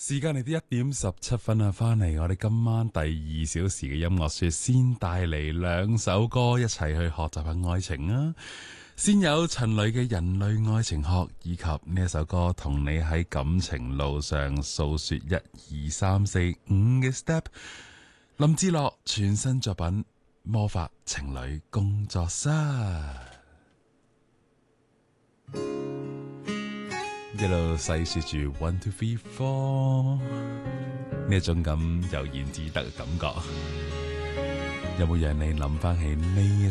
時間嚟到1:17啊，翻嚟我哋今晚第2小時嘅音樂說，先帶嚟2首歌一齊去學習下愛情啊！先有陳蕾嘅《人類愛情學》，以及呢一首歌同你喺感情路上訴說1、2、3、4、5嘅 step。林志樂全新作品《魔法情侶工作室》。一路細說住 1、2、3、4呢一種咁悠然自得嘅感覺，有冇讓你諗翻起呢